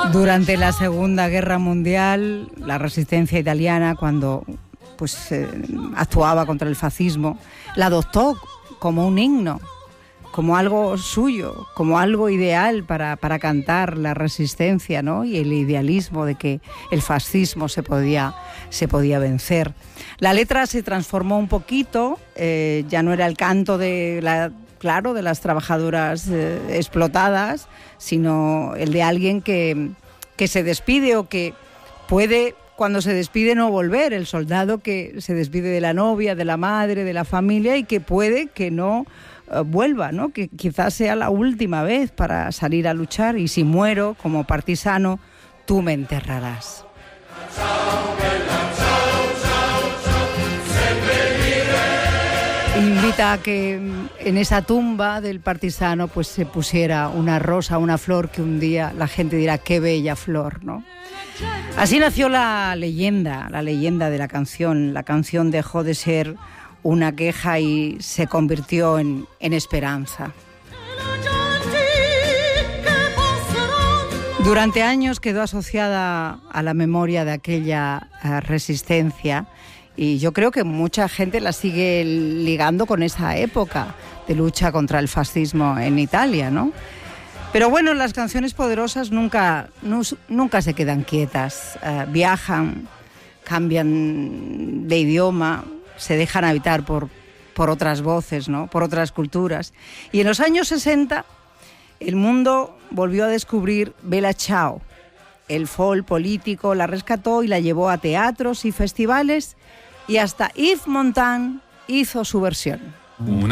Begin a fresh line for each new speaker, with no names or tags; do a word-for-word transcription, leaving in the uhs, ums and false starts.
Durante la Segunda Guerra Mundial, la resistencia italiana, cuando pues, eh, actuaba contra el fascismo, la adoptó como un himno, como algo suyo, como algo ideal para, para cantar la resistencia, ¿no? Y el idealismo de que el fascismo se podía, se podía vencer. La letra se transformó un poquito, eh, ya no era el canto de la... claro, de las trabajadoras eh, explotadas, sino el de alguien que, que se despide o que puede, cuando se despide, no volver, el soldado que se despide de la novia, de la madre, de la familia y que puede que no eh, vuelva, ¿no? Que quizás sea la última vez para salir a luchar y si muero como partisano, tú me enterrarás. Invita a que en esa tumba del partisano pues se pusiera una rosa, una flor que un día la gente dirá qué bella flor, ¿no? Así nació la leyenda, la leyenda de la canción. La canción dejó de ser una queja y se convirtió en, en esperanza. Durante años quedó asociada a la memoria de aquella resistencia. Y yo creo que mucha gente la sigue ligando con esa época de lucha contra el fascismo en Italia, ¿no? Pero bueno, las canciones poderosas nunca, no, nunca se quedan quietas. Uh, viajan, cambian de idioma, se dejan habitar por, por otras voces, ¿no? Por otras culturas. Y en los años sesenta, el mundo volvió a descubrir Bella Ciao. El folk político la rescató y la llevó a teatros y festivales. Y hasta Yves Montand hizo su versión.
Una